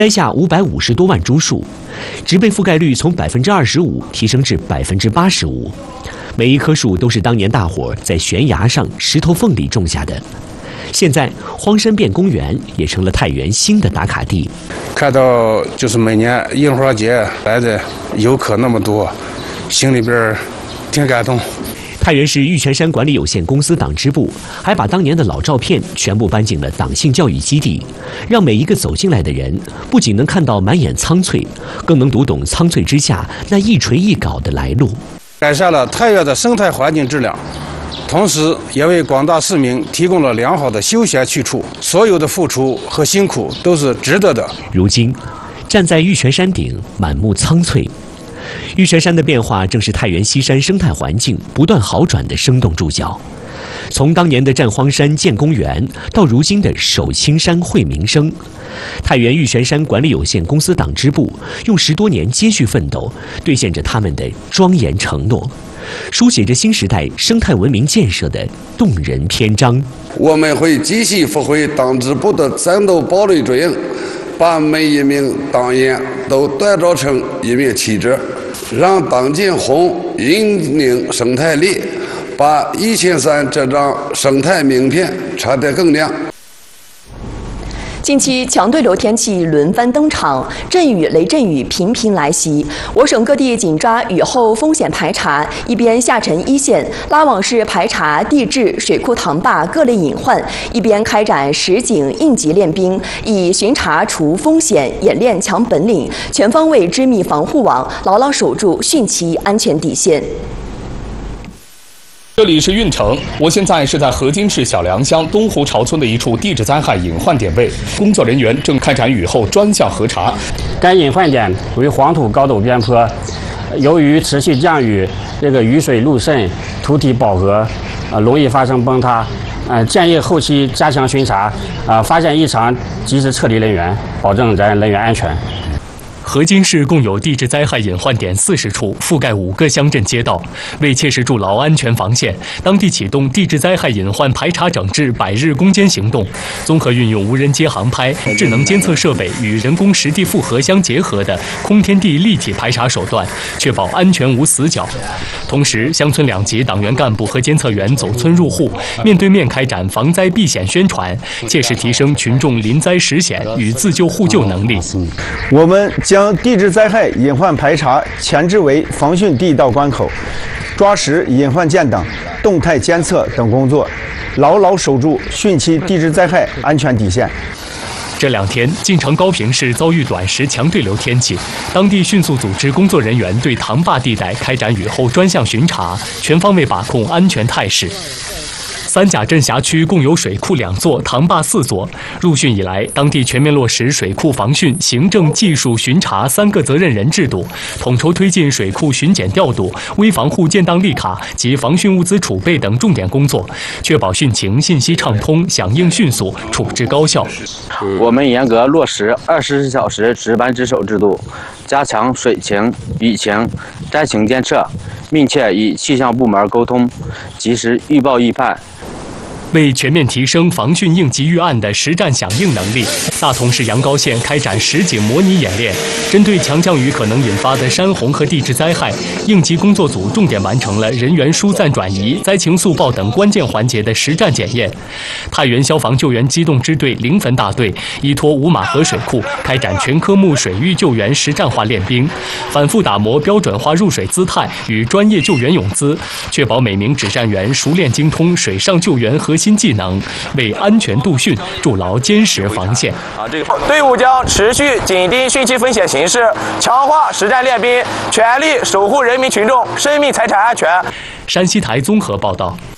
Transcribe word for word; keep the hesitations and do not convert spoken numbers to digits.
栽下五百五十多万株树，植被覆盖率从百分之二十五提升至百分之八十五。每一棵树都是当年大伙在悬崖上石头缝里种下的。现在，荒山变公园也成了太原新的打卡地。 看到就是每年樱花节来的游客那么多，心里边挺感动。 太原市玉泉山管理有限公司党支部还把当年的老照片全部搬进了党性教育基地，让每一个走进来的人不仅能看到满眼苍翠，更能读懂苍翠之下那一垂一槁的来路， 改善了太原的生态环境质量，同时也为广大市民提供了良好的休闲去处。所有的付出和辛苦都是值得的。 如今，站在玉泉山顶，满目苍翠。玉泉山的变化正是太原西山生态环境不断好转的生动注脚。从当年的占荒山建公园，到如今的守青山惠民生，太原玉泉山管理有限公司党支部用十多年接续奋斗，兑现着他们的庄严承诺，书写着新时代生态文明建设的动人篇章。 我们会继续发挥党支部的战斗堡垒作用，把每一名党员都锻造成一名旗帜，让党建红引领生态力，把玉泉山这张生态名片插得更亮。 近期强对流天气轮番登场，阵雨、雷阵雨频频来袭。我省各地紧抓雨后风险排查，一边下沉一线拉网式排查地质、水库塘坝各类隐患，一边开展实景应急练兵，以巡查除风险、演练强本领，全方位织密防护网，牢牢守住汛期安全底线。 这里是运城，我现在是在河津市小梁乡东湖潮村的一处地质灾害隐患点位，工作人员正开展雨后专项核查。 该隐患点为黄土高陡边坡，由于持续降雨，这个雨水路渗，土体饱和，呃，容易发生崩塌。呃，建议后期加强巡查，啊、呃，发现异常及时撤离人员，保证咱人员安全。 河津市共有地质灾害隐患点四十处，覆盖五个乡镇街道。为切实筑牢安全防线，当地启动地质灾害隐患排查整治百日攻坚行动，综合运用无人机航拍、智能监测设备与人工实地复核相结合的空天地立体排查手段，确保安全无死角。同时，乡村两级党员干部和监测员走村入户，面对面开展防灾避险宣传，切实提升群众临灾实险与自救互救能力。 我们将地质灾害隐患排查前置为防汛第一道关口，抓实隐患键等动态监测等工作，牢牢守住汛期地质灾害安全底线。 这两天，晋城高平市遭遇短时强对流天气，当地迅速组织工作人员对塘坝地带开展雨后专项巡查，全方位把控安全态势。三甲镇辖区共有水库两座、塘坝四座。入汛以来，当地全面落实水库防汛、行政、技术、巡查三个责任人制度，统筹推进水库巡检调度、危防护建档立卡及防汛物资储备等重点工作，确保汛情信息畅通、响应迅速、处置高效。 我们严格落实二十四小时值班值守制度，加强水情、雨情、灾情监测，密切与气象部门沟通，及时预报预判。 为全面提升防汛应急预案的实战响应能力，大同市阳高县开展实景模拟演练，针对强降雨可能引发的山洪和地质灾害，应急工作组重点完成了人员疏散转移、灾情速报等关键环节的实战检验。太原消防救援机动支队临汾大队依托五马河水库开展全科目水域救援实战化练兵，反复打磨标准化入水姿态与专业救援泳姿，确保每名指战员熟练精通水上救援核新技能，为安全度汛筑牢坚实防线。 啊，这个队伍将持续紧盯汛期风险形势，强化实战练兵，全力守护人民群众生命财产安全。 山西台综合报道。